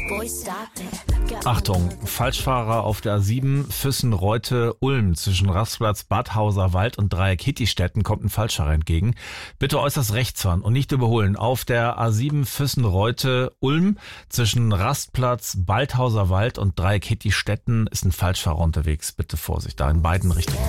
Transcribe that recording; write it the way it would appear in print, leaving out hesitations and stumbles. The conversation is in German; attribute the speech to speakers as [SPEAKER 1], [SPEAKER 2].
[SPEAKER 1] Achtung, Falschfahrer auf der A7 Füssen-Reute-Ulm zwischen Rastplatz Bad Hauser-Wald und Dreieck Hittistetten kommt ein Falschfahrer entgegen. Bitte äußerst rechts fahren und nicht überholen. Auf der A7 Füssen-Reute-Ulm zwischen Rastplatz Bad Hauser-Wald und Dreieck Hittistetten ist ein Falschfahrer unterwegs. Bitte Vorsicht, da in beiden Richtungen.